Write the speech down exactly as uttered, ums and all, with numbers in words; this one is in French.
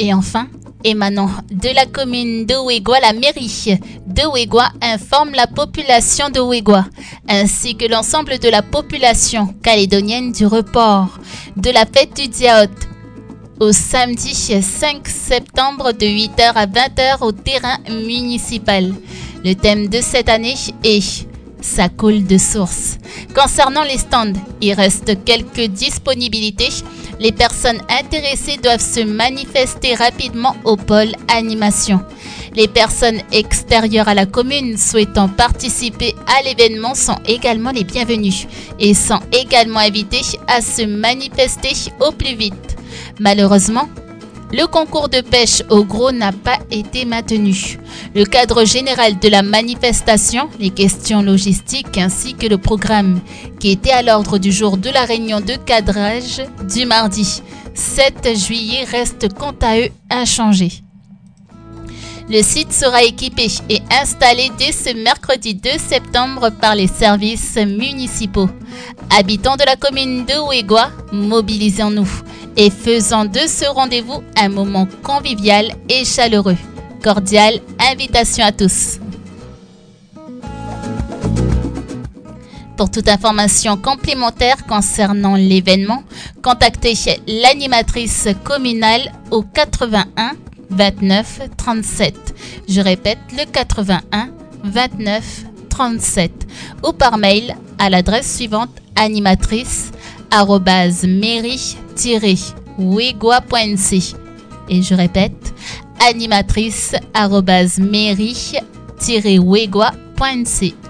Et enfin, émanant de la commune de Ouégoua, la mairie de Ouégoua informe la population de Ouégoua ainsi que l'ensemble de la population calédonienne du report de la fête du Diaoth au samedi cinq septembre de huit heures à vingt heures au terrain municipal. Le thème de cette année est « Ça coule de source ». Concernant les stands, il reste quelques disponibilités. Les personnes intéressées doivent se manifester rapidement au pôle animation. Les personnes extérieures à la commune souhaitant participer à l'événement sont également les bienvenus et sont également invités à se manifester au plus vite. Malheureusement, le concours de pêche au gros n'a pas été maintenu. Le cadre général de la manifestation, les questions logistiques ainsi que le programme qui était à l'ordre du jour de la réunion de cadrage du mardi sept juillet reste quant à eux inchangé. Le site sera équipé et installé dès ce mercredi deux septembre par les services municipaux. Habitants de la commune de Ouégoua, mobilisons-nous et faisons de ce rendez-vous un moment convivial et chaleureux. Cordiale invitation à tous. Pour toute information complémentaire concernant l'événement, contactez l'animatrice communale au quatre-vingt-un vingt-neuf trente-sept. Je répète, le quatre-vingt-un vingt-neuf trente-sept ou par mail à l'adresse suivante animatrice arobase mairie tiret ouégoua point n c. Et je répète, animatrice arobase mairie tiret ouégoua point n c.